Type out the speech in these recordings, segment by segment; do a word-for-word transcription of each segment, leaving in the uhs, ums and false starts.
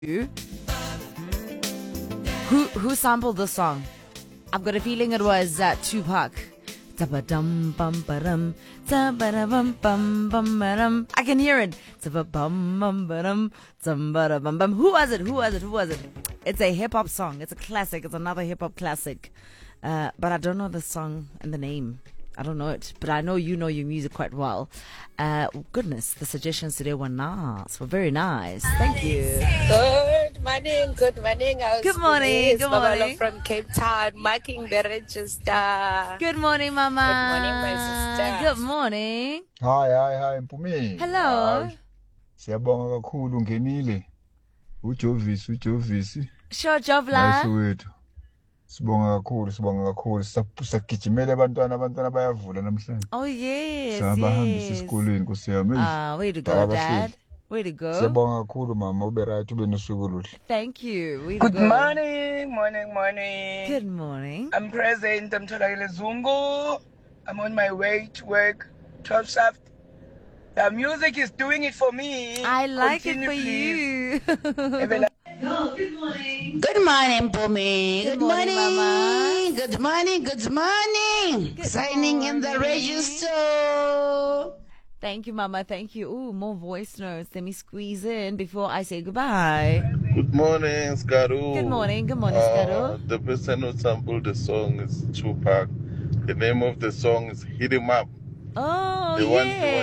Who who sampled the song? I've got a feeling it was uh, Tupac. Tabadum bum badum, tabadum bum bum badum. I can hear it. Tabadum bum badum, tabadum bum. Who was it? Who was it? Who was it? It's a hip hop song. It's a classic. It's another hip hop classic. Uh, but I don't know the song and the name. I don't know it, but I know you know your music quite well. Uh, goodness, the suggestions today were nice. Were very nice. Thank you. Good morning, good morning. Good morning, good morning. From Cape Town, marking the register. Good morning, Mama. Good morning, my sister. Good morning. Hi, hi, hi, Mpumi. Hello. Hi. Siyabonga kakhulu ungenile. Ujovisi, ujovisi. Sure, Jovla. Wethu. Sibonga kakhulu, sibonga kakhulu. Sagijimela abantwana, abantwana bayavula namhlanje. Oh yes. Sabahambisa yes. esikoleni kusiyami. Ah, way to go, Dad. Way to go. Siyabonga kakhulu mama, ube right, ube nosuku oluhle. Thank you. Way to Good go. morning, morning, morning. Good morning. I'm present. I'm Tolagile Zungu. I'm on my way to work. twelve shaft. The music is doing it for me. I like Continue, it for please. you. Good morning, Bumi. Good morning, Mama. Good morning, good morning. Good Signing in the morning. register. Thank you, Mama. Thank you. Ooh, more voice notes. Let me squeeze in before I say goodbye. Good morning, Skaru. Good morning. Good morning, Skaru. Uh, the person who sampled the song is Tupac. The name of the song is Hit 'Em Up. Oh, The yes. one who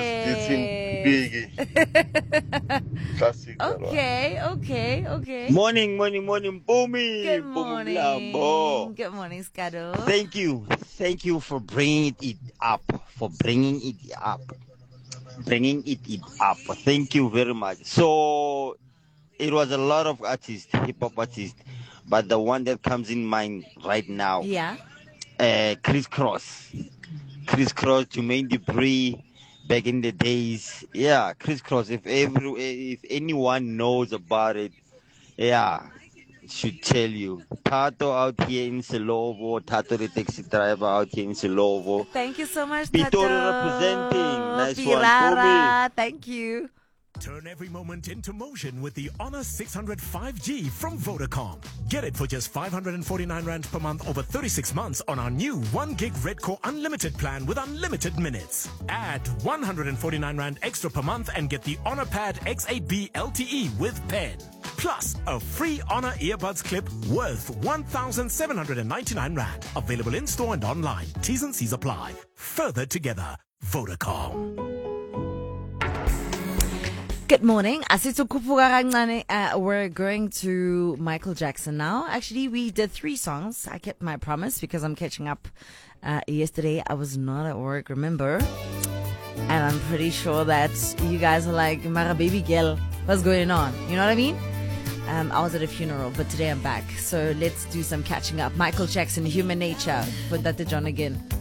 was dissing Biggie. Classic. Okay, okay, okay. Morning, morning, morning, Bumi. Good Bumi morning. Mlambo. Good morning, Skado. Thank you. Thank you for bringing it up. For bringing it up. Bringing it, it up. Thank you very much. So, it was a lot of artists, hip-hop artists. But the one that comes in mind right now, Yeah. uh, Chris Cross. Chris Cross, Jermaine Dupri, back in the days. Yeah, Chris Cross. If every, if anyone knows about it, yeah, should tell you. Tato out here in Silovo, Tato the taxi driver out here in Silovo. Thank you so much, Pitori Tato. representing. Nice one, Pirara. Thank you. Turn every moment into motion with the Honor six hundred five G from Vodacom. Get it for just five hundred forty-nine rand per month over thirty-six months on our new one gig Red Core Unlimited plan with unlimited minutes. Add one hundred forty-nine rand extra per month and get the Honor Pad X eight B L T E with pen. Plus, a free Honor earbuds clip worth one thousand seven hundred ninety-nine rand. Available in store and online. T's and C's apply. Further together, Vodacom. Good morning. Uh, we're going to Michael Jackson now. Actually, we did three songs. I kept my promise because I'm catching up. Uh, yesterday, I was not at work, remember? And I'm pretty sure that you guys are like, Mara baby girl, what's going on? You know what I mean? Um, I was at a funeral, but today I'm back. So let's do some catching up. Michael Jackson, Human Nature. Put that to John again.